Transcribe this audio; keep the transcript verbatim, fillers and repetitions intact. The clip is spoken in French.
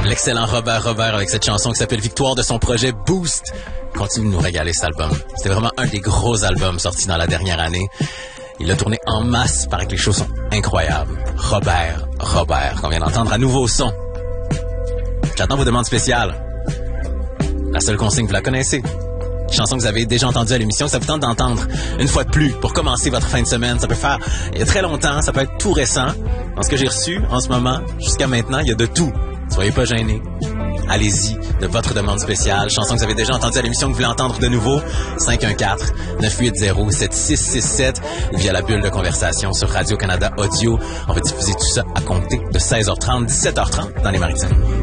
L'excellent Robert Robert avec cette chanson qui s'appelle Victoire de son projet Boost. Continue de nous régaler cet album. C'était vraiment un des gros albums sortis dans la dernière année. Il l'a tourné en masse, paraît que les choses sont incroyables. Robert Robert, qu'on vient d'entendre à nouveau son. J'attends vos demandes spéciales. La seule consigne, vous la connaissez. Chanson que vous avez déjà entendue à l'émission, ça vous tente d'entendre une fois de plus pour commencer votre fin de semaine. Ça peut faire il y a très longtemps, ça peut être tout récent. Dans ce que j'ai reçu en ce moment, jusqu'à maintenant, il y a de tout. Soyez pas gênés. Allez-y de votre demande spéciale. Chanson que vous avez déjà entendue à l'émission que vous voulez entendre de nouveau. cinq un quatre, neuf huit zéro, sept six six sept via la bulle de conversation sur Radio-Canada Audio. On va diffuser tout ça à compter de seize heures trente, dix-sept heures trente dans les Maritimes.